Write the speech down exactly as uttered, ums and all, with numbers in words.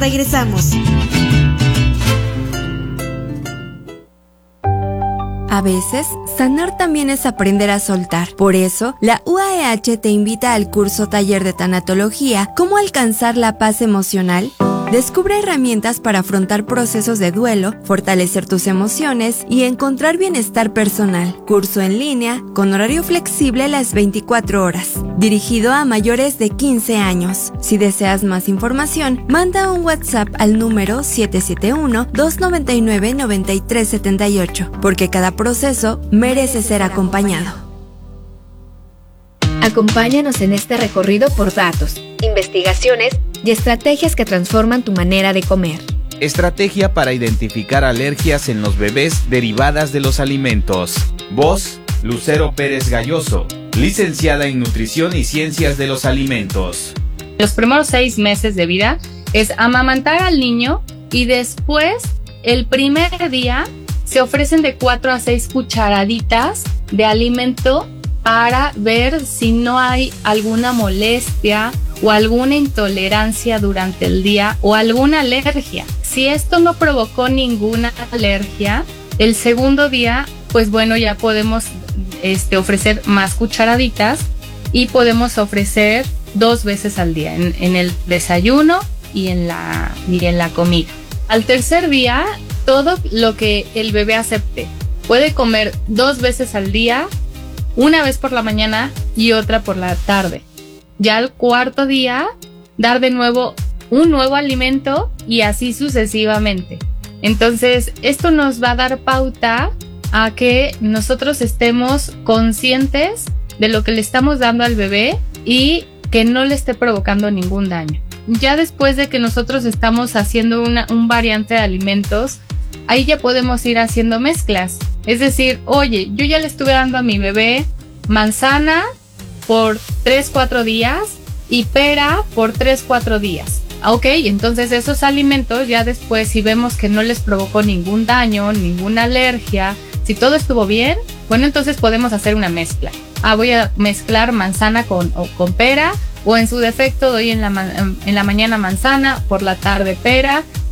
regresamos. A veces, sanar también es aprender a soltar. Por eso, la U A E H te invita al curso Taller de Tanatología ¿Cómo alcanzar la paz emocional? Descubre herramientas para afrontar procesos de duelo, fortalecer tus emociones y encontrar bienestar personal. Curso en línea, con horario flexible las veinticuatro horas. Dirigido a mayores de quince años. Si deseas más información, manda un WhatsApp al número siete siete uno, dos nueve nueve, nueve tres siete ocho, porque cada proceso merece ser acompañado. Acompáñanos en este recorrido por datos, investigaciones y estrategias que transforman tu manera de comer. Estrategia para identificar alergias en los bebés derivadas de los alimentos. Voz, Lucero Pérez Galloso, licenciada en Nutrición y Ciencias de los Alimentos. Los primeros seis meses de vida es amamantar al niño y después, el primer día, se ofrecen de cuatro a seis cucharaditas de alimento para ver si no hay alguna molestia o alguna intolerancia durante el día o alguna alergia. Si esto no provocó ninguna alergia, el segundo día, pues bueno, ya podemos este, ofrecer más cucharaditas y podemos ofrecer dos veces al día, en, en el desayuno y en la, y en la comida. Al tercer día, todo lo que el bebé acepte. Puede comer dos veces al día, una vez por la mañana y otra por la tarde. Ya al cuarto día, dar de nuevo un nuevo alimento y así sucesivamente. Entonces, esto nos va a dar pauta a que nosotros estemos conscientes de lo que le estamos dando al bebé y que no le esté provocando ningún daño. Ya después de que nosotros estamos haciendo una, un variante de alimentos, ahí ya podemos ir haciendo mezclas. Es decir, oye, yo ya le estuve dando a mi bebé manzana por tres cuatro días y pera por tres cuatro días. Ok, entonces esos alimentos ya después, si vemos que no les provocó ningún daño, ninguna alergia, si todo estuvo bien, bueno, entonces podemos hacer una mezcla. Ah, voy a mezclar manzana con, o, con pera, o en su defecto doy en la, en la mañana manzana, por la tarde pera,